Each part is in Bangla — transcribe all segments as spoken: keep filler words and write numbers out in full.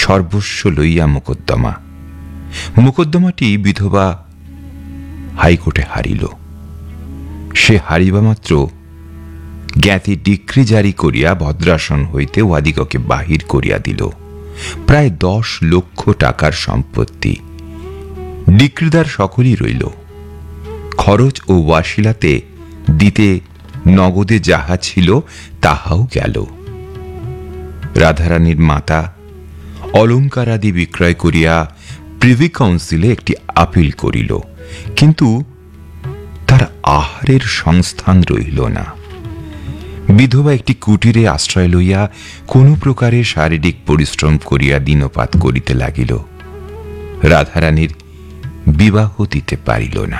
সর্বস্ব লইয়া মোকদ্দমা। মোকদ্দমাটি বিধবা হাইকোর্টে হারিল। সে হারিবা মাত্র জ্ঞাতি ডিক্রি জারি করিয়া ভদ্রাসন হইতে উহাদিগকে বাহির করিয়া দিল। প্রায় দশ লক্ষ টাকার সম্পত্তি। ডিক্রিদার সকলই রইল। খরচ ও ওয়াসিলাতে দিতে নগদে যাহা ছিল তাহাও গেল। রাধারানীর মাতা অলঙ্কারাদি বিক্রয় করিয়া প্রিভি কাউন্সিলে একটি আপিল করিল, কিন্তু তার আহারের সংস্থান রহিল না। বিধবা একটি কুটিরে আশ্রয় লইয়া কোন প্রকারে শারীরিক পরিশ্রম করিয়া দিনপাত করিতে লাগিল। রাধারানীর বিবাহ দিতে পারিল না।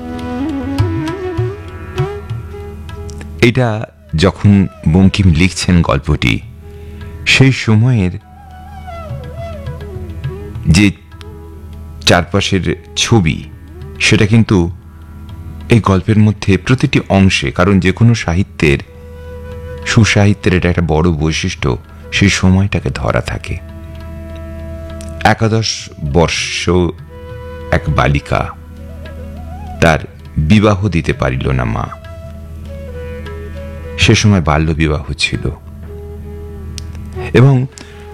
এটা যখন বঙ্কিম লিখছেন গল্পটি, সেই সময়ের যে চারপাশের ছবি সেটা কিন্তু এই গল্পের মধ্যে প্রতিটি অংশে, কারণ যে কোনো সাহিত্যের, সুসাহিত্যের এটা একটা বড় বৈশিষ্ট্য, সেই সময়টাকে ধরা থাকে। একাদশ বর্ষ এক বালিকা, তার বিবাহ দিতে পারিল না মা। সে সময় বাল্য বিবাহ ছিল এবং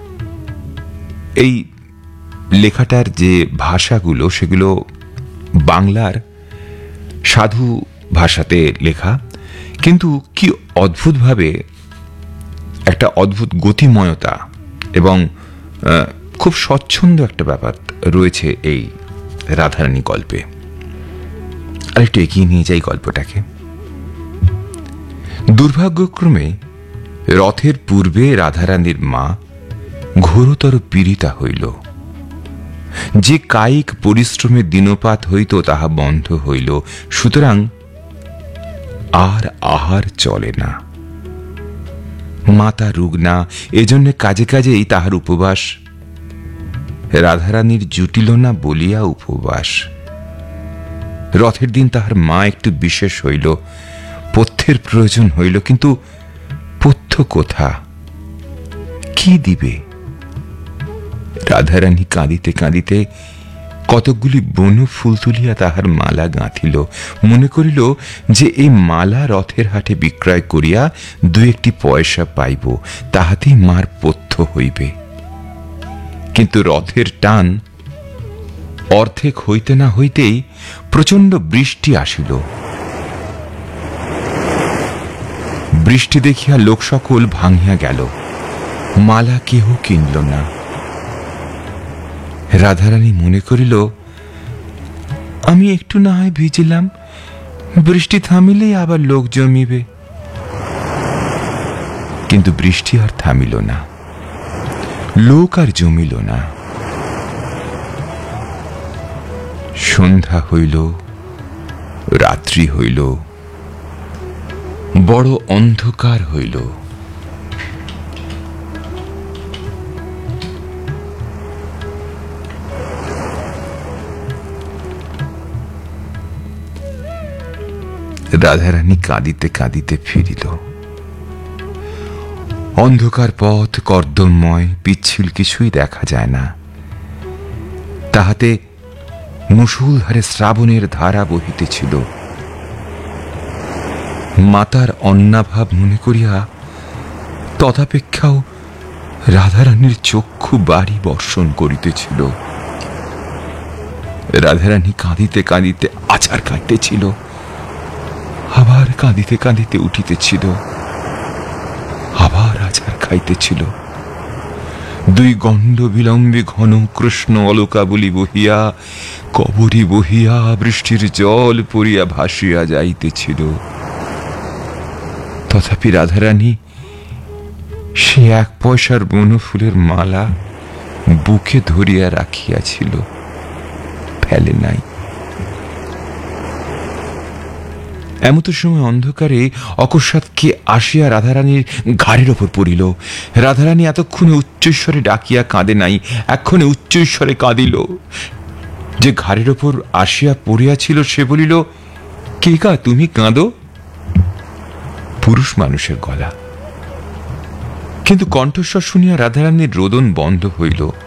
এই লেখাটার যে ভাষাগুলো সেগুলো বাংলার সাধু ভাষাতে লেখা, কিন্তু কি অদ্ভুতভাবে একটা অদ্ভুত গতিময়তা এবং খুব স্বচ্ছন্দ একটা ব্যাপার রয়েছে এই রাধারানী গল্পে। আর একটু এগিয়ে নিয়ে যাই গল্পটাকে। দুর্ভাগ্যক্রমে রথের পূর্বে রাধারানীর মা ঘোরতর পীড়িতা হইল। যে কায়িক পরিশ্রমে দিনপাত হইত তাহা বন্ধ হইল, সুতরাং আর আহার চলে না। মাতা রুগ্না, এজন্য কাজে কাজেই তাহার উপবাস। রাধারানীর জুটিল না বলিয়া উপবাস। রথের দিন তাহার মা একটু বিশেষ হইল, পথ্যের প্রয়োজন হইল, কিন্তু পথ্য কোথা, কি দিবে? রাধারানী কাঁদিতে কাঁদিতে কতকগুলি বন ফুল তুলিয়া তাহার মালা গাঁথিল। মনে করিল যে এই মালা রথের হাটে বিক্রয় করিয়া দু একটি পয়সা পাইব, তাহাতেই মার পথ্য হইবে। কিন্তু রথের টান অর্ধেক হইতে না হইতেই প্রচণ্ড বৃষ্টি আসিল। বৃষ্টি দেখিয়া লোক সকল ভাঙিয়া গেল, মালা কেহ কিনল না। রাধারানী মনে করিল, আমি একটু না হয় ভিজিলাম, বৃষ্টি থামিলেই আবার লোক জমিবে। কিন্তু বৃষ্টি আর থামিল না, লোক আর জমিল না। সন্ধ্যা হইল, রাত্রি হইল, বড় অন্ধকার হইল। রাধারানী কাঁদিতে কাঁদিতে ফিরিল। অন্ধকার পথ কর্দমময়, পিচ্ছিল কিছুই দেখা যায় না। তাহাতে মুষলধারে শ্রাবণের ধারা বহিতেছিল। মাতার অন্নাভাব মনে করিয়া তথাপেক্ষাও রাধারানীর চক্ষু বাড়ি বর্ষণ করিতেছিল। রাধারানী কাঁদিতে কাঁদিতে আছাড় খাইতেছিল, আবার কাঁদিতে কাঁদিতে উঠিতেছিল, আবার আছাড় খাইতেছিল। দুই গণ্ড বিলম্বে ঘন কৃষ্ণ অলকাবলি বহিয়া, কবরী বহিয়া, বৃষ্টির জল পড়িয়া ভাসিয়া যাইতেছিল। তথাপি রাধারানী সে এক পয়সার বনফুলের মালা বুকে ধরিয়া রাখিয়াছিল, ফেলে নাই। এমত সময় অন্ধকারে অকস্মাৎ কে আসিয়া রাধারানীর ঘাড়ের ওপর পড়িল। রাধারানী এতক্ষণে উচ্চস্বরে ডাকিয়া কাঁদে নাই, এক্ষণে উচ্চস্বরে কাঁদিল। যে ঘাড়ের ওপর আসিয়া পড়িয়াছিল সে বলিল, কে কা তুমি কাঁদো? পুরুষ মানুষের গলা, কিন্তু কণ্ঠস্বর শুনিয়া রাধারানীর রোদন বন্ধ হইল।